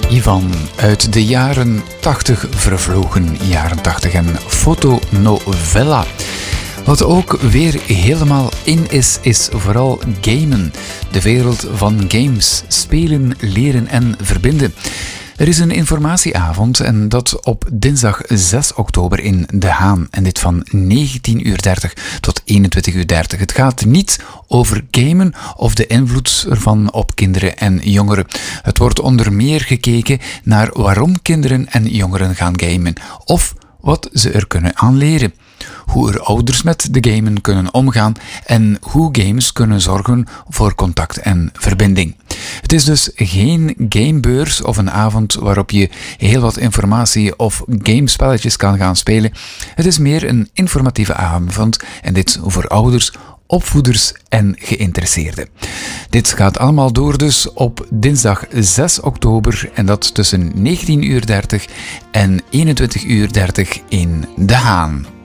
Ivan uit de jaren 80, vervlogen jaren 80 en fotonovella. Wat ook weer helemaal in is vooral gamen. De wereld van games, spelen, leren en verbinden. Er is een informatieavond en dat op dinsdag 6 oktober in De Haan. En dit van 19:30 tot 21:30. Het gaat niet over gamen of de invloed ervan op kinderen en jongeren. Het wordt onder meer gekeken naar waarom kinderen en jongeren gaan gamen. Of wat ze er kunnen aan leren. Hoe er ouders met de gamen kunnen omgaan en hoe games kunnen zorgen voor contact en verbinding. Het is dus geen gamebeurs of een avond waarop je heel wat informatie of gamespelletjes kan gaan spelen. Het is meer een informatieve avond en dit voor ouders, opvoeders en geïnteresseerden. Dit gaat allemaal door dus op dinsdag 6 oktober en dat tussen 19:30 en 21:30 in De Haan.